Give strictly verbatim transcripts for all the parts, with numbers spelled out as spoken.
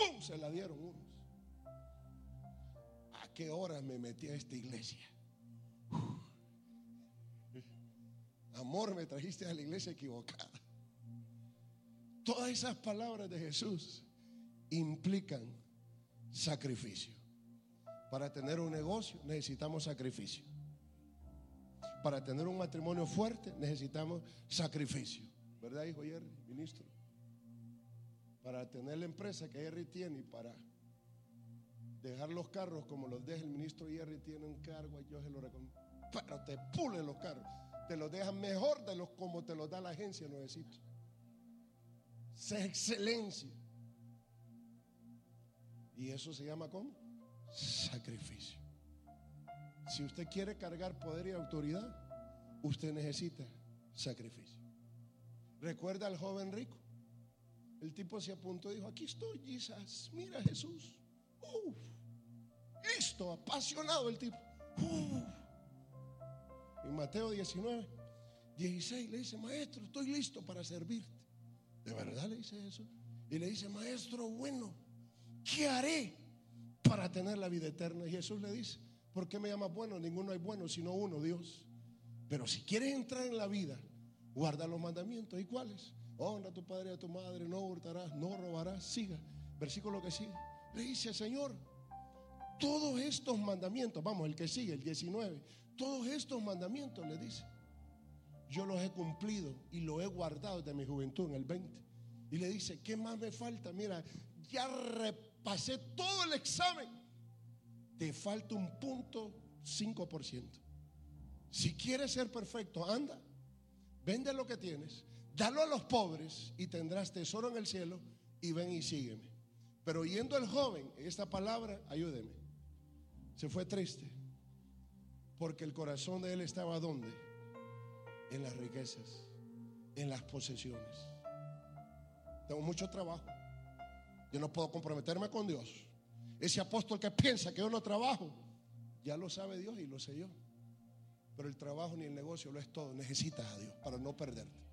¡pum!, se la dieron unos. ¿A qué hora me metí a esta iglesia? Amor, me trajiste a la iglesia equivocada. Todas esas palabras de Jesús implican sacrificio. Para tener un negocio necesitamos sacrificio. Para tener un matrimonio fuerte necesitamos sacrificio. ¿Verdad, hijo Jerry, ministro? Para tener la empresa que Jerry tiene y para dejar los carros como los deja el ministro Jerry, tiene un cargo, yo se lo recomiendo. Pero te pule los carros, te los dejan mejor de los como te los da la agencia nuevecito. Es excelencia. Y eso se llama ¿cómo? Sacrificio. Si usted quiere cargar poder y autoridad, usted necesita sacrificio. ¿Recuerda al joven rico? El tipo se apuntó y dijo: aquí estoy, Jesús, mira a Jesús. Uf, listo, apasionado el tipo. Uf. En Mateo diecinueve, dieciséis le dice: maestro, estoy listo para servirte. ¿De verdad?, le dice Jesús. Y le dice: maestro bueno, ¿qué haré para tener la vida eterna? Y Jesús le dice: ¿por qué me llamas bueno? Ninguno hay bueno sino uno, Dios. Pero si quieres entrar en la vida, guarda los mandamientos. ¿Y cuáles? Honra a tu padre y a tu madre, no hurtarás, no robarás. Siga, versículo que sigue. Le dice: Señor, todos estos mandamientos, vamos, el que sigue, el diecinueve, todos estos mandamientos, le dice, yo los he cumplido y los he guardado desde mi juventud, en el veinte. Y le dice: ¿qué más me falta? Mira, ya repasé todo el examen, te falta un punto cinco por ciento. Si quieres ser perfecto, anda, vende lo que tienes, dalo a los pobres y tendrás tesoro en el cielo, y ven y sígueme. Pero yendo el joven, esta palabra, ayúdeme, se fue triste, porque el corazón de él estaba ¿dónde? En las riquezas, en las posesiones. Tengo mucho trabajo, yo no puedo comprometerme con Dios. Ese apóstol que piensa que yo no trabajo, ya lo sabe Dios y lo sé yo. Pero el trabajo ni el negocio lo es todo. Necesitas a Dios para no perderte.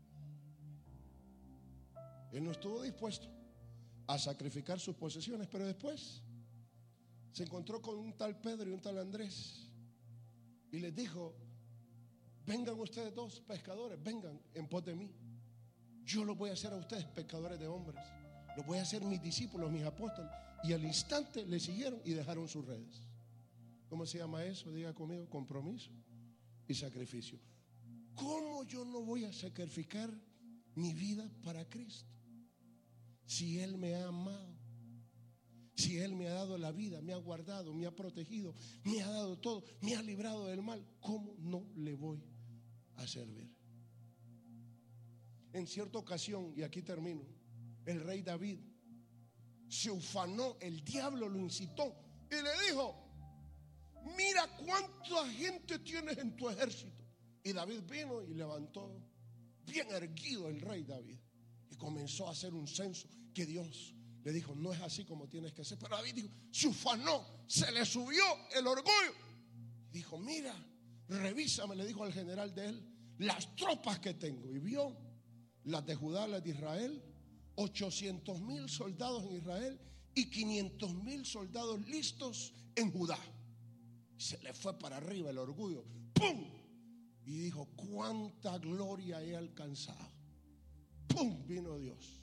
Él no estuvo dispuesto a sacrificar sus posesiones, pero después se encontró con un tal Pedro y un tal Andrés y les dijo: vengan ustedes dos pescadores, vengan en pos de mí. Yo los voy a hacer a ustedes pescadores de hombres, los voy a hacer mis discípulos, mis apóstoles. Y al instante le siguieron y dejaron sus redes. ¿Cómo se llama eso? Diga conmigo: compromiso y sacrificio. ¿Cómo yo no voy a sacrificar mi vida para Cristo? Si Él me ha amado, si Él me ha dado la vida, me ha guardado, me ha protegido, me ha dado todo, me ha librado del mal, ¿cómo no le voy a servir? En cierta ocasión, y aquí termino, el rey David se ufanó, el diablo lo incitó y le dijo: mira cuánta gente tienes en tu ejército. Y David vino y levantó bien erguido el rey David y comenzó a hacer un censo que Dios le dijo: no es así como tienes que hacer. Pero David dijo, se ufanó, se le subió el orgullo y dijo: mira, revísame, le dijo al general de él, las tropas que tengo. Y vio las de Judá, las de Israel, ochocientos mil soldados en Israel y quinientos mil soldados listos en Judá. Se le fue para arriba el orgullo, ¡pum! Y dijo: cuánta gloria he alcanzado. ¡Pum! Vino Dios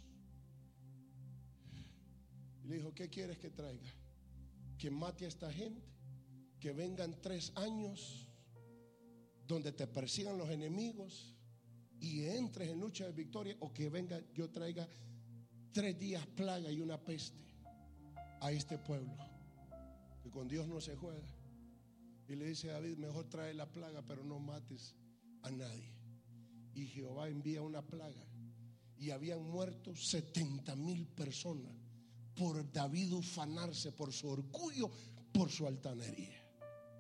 y le dijo: ¿qué quieres que traiga? Que mate a esta gente, que vengan tres años donde te persigan los enemigos y entres en lucha de victoria, o que venga, yo traiga tres días plaga y una peste a este pueblo. Que con Dios no se juega. Y le dice a David: mejor trae la plaga, pero no mates a nadie. Y Jehová envía una plaga y habían muerto setenta mil personas por David ufanarse, por su orgullo, por su altanería.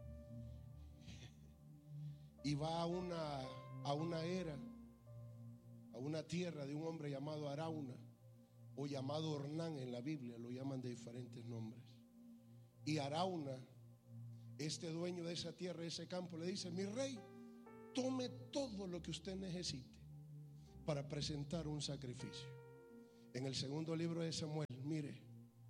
Y va a una, a una era, a una tierra de un hombre llamado Arauna, o llamado Ornán en la Biblia, lo llaman de diferentes nombres. Y Arauna, este dueño de esa tierra, de ese campo, le dice: mi rey, tome todo lo que usted necesite para presentar un sacrificio. En el segundo libro de Samuel, mire,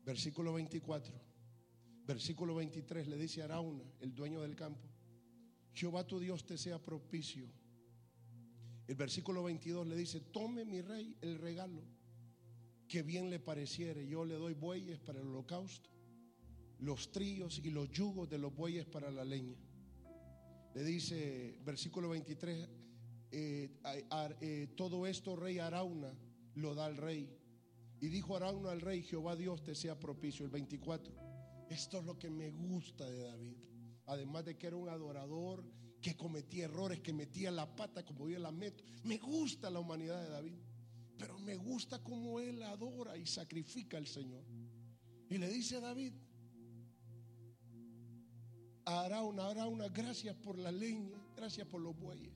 Versículo veinticuatro. Versículo veintitrés le dice a Arauna, el dueño del campo: Jehová tu Dios te sea propicio. El versículo veintidós le dice: tome mi rey el regalo que bien le pareciere. Yo le doy bueyes para el holocausto, los trillos y los yugos de los bueyes para la leña. Le dice, versículo veintitrés, eh, eh, todo esto rey Arauna lo da al rey. Y dijo Arauna al rey: Jehová Dios te sea propicio. El veinticuatro, esto es lo que me gusta de David. Además de que era un adorador, que cometía errores, que metía la pata como yo la meto. Me gusta la humanidad de David, pero me gusta cómo él adora y sacrifica al Señor. Y le dice a David: a Arauna, Arauna, gracias por la leña, gracias por los bueyes,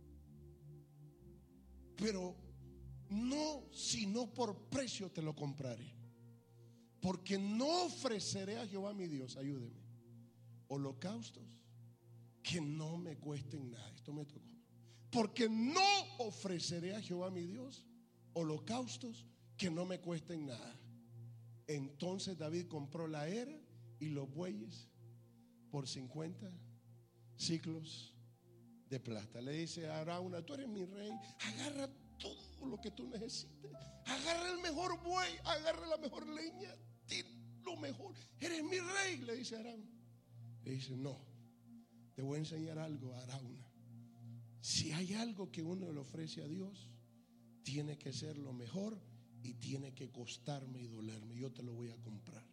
pero no, sino por precio te lo compraré, porque no ofreceré a Jehová mi Dios, ayúdeme, holocaustos que no me cuesten nada. Esto me tocó. Porque no ofreceré a Jehová mi Dios holocaustos que no me cuesten nada. Entonces David compró la era y los bueyes por cincuenta ciclos de plata. Le dice a Arauna: tú eres mi rey, agarra todo lo que tú necesites, agarra el mejor buey, agarra la mejor leña, lo mejor, eres mi rey. Le dice a Arauna. Le dice: no, te voy a enseñar algo, Arauna. Si hay algo que uno le ofrece a Dios, tiene que ser lo mejor y tiene que costarme y dolerme. Yo te lo voy a comprar.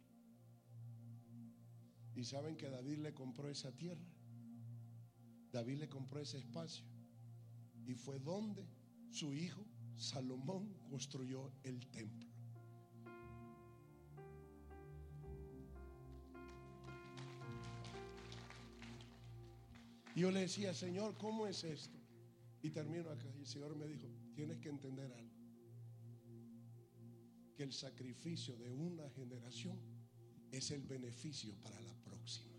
Y saben que David le compró esa tierra, David le compró ese espacio, y fue donde su hijo Salomón construyó el templo. Y yo le decía: Señor, ¿cómo es esto? Y termino acá. Y el Señor me dijo: tienes que entender algo, que el sacrificio de una generación es el beneficio para la próxima.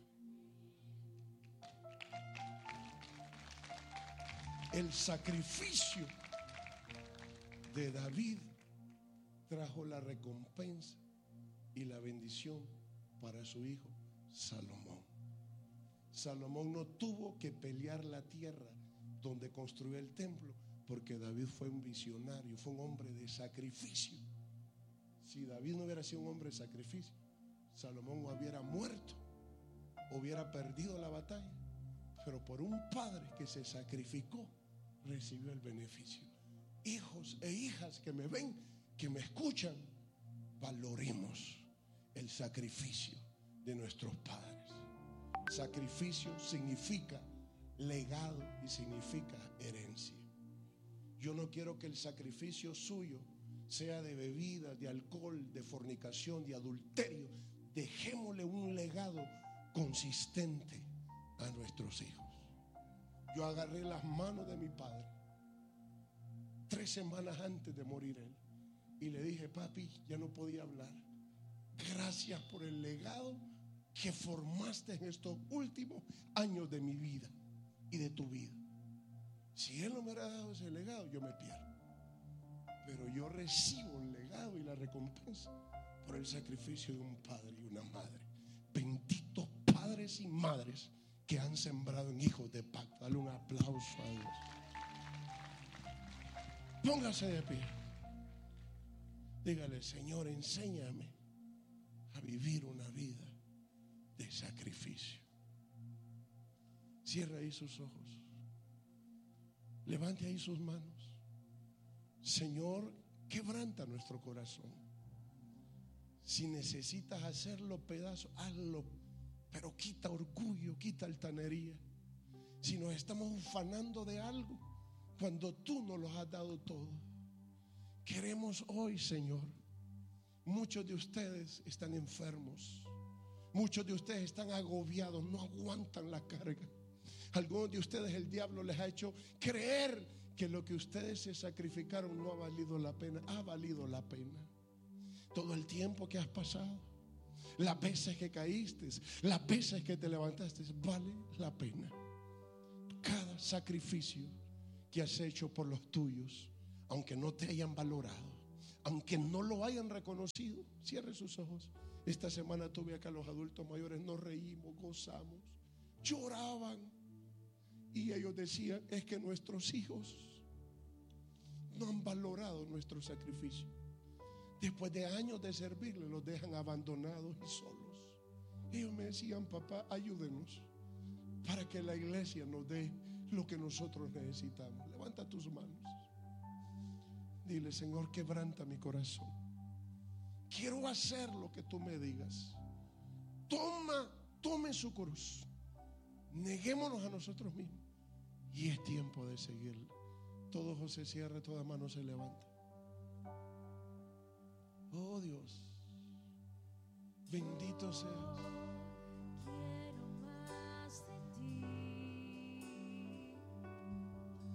El sacrificio de David trajo la recompensa y la bendición para su hijo Salomón. Salomón no tuvo que pelear la tierra donde construyó el templo, porque David fue un visionario, fue un hombre de sacrificio. Si David no hubiera sido un hombre de sacrificio, Salomón hubiera muerto, hubiera perdido la batalla. Pero por un padre que se sacrificó, recibió el beneficio. Hijos e hijas que me ven, que me escuchan, valoremos el sacrificio de nuestros padres. Sacrificio significa legado y significa herencia. Yo no quiero que el sacrificio suyo sea de bebidas, de alcohol, de fornicación, de adulterio. Dejémosle un legado consistente a nuestros hijos. Yo agarré las manos de mi padre tres semanas antes de morir él y le dije: papi, ya no podía hablar. Gracias por el legado que formaste en estos últimos años de mi vida y de tu vida. Si él no me hubiera dado ese legado, yo me pierdo. Pero yo recibo el legado y la recompensa por el sacrificio de un padre y una madre. Benditos padres y madres que han sembrado en hijos de pacto. Dale un aplauso a Dios. Póngase de pie. Dígale: Señor, enséñame a vivir una vida de sacrificio. Cierra ahí sus ojos. Levante ahí sus manos. Señor, quebranta nuestro corazón. Si necesitas hacerlo pedazo, hazlo. Pero quita orgullo, quita altanería. Si nos estamos ufanando de algo cuando tú nos lo has dado todo. Queremos hoy, Señor. Muchos de ustedes están enfermos. Muchos de ustedes están agobiados, no aguantan la carga. Algunos de ustedes el diablo les ha hecho creer que lo que ustedes se sacrificaron no ha valido la pena. Ha valido la pena. Todo el tiempo que has pasado, las veces que caíste, las veces que te levantaste, vale la pena. Cada sacrificio que has hecho por los tuyos, aunque no te hayan valorado, Aunque no lo hayan reconocido, cierre sus ojos. Esta semana tuve acá a los adultos mayores, nos reímos, gozamos, lloraban. Y ellos decían, es que nuestros hijos no han valorado nuestro sacrificio. Después de años de servirle, los dejan abandonados y solos. Ellos me decían, papá, ayúdenos para que la iglesia nos dé lo que nosotros necesitamos. Levanta tus manos. Dile, Señor, quebranta mi corazón. Quiero hacer lo que tú me digas. Toma, tome su cruz. Neguémonos a nosotros mismos. Y es tiempo de seguirle. Todo ojo se cierra, toda mano se levanta. Oh Dios, bendito seas.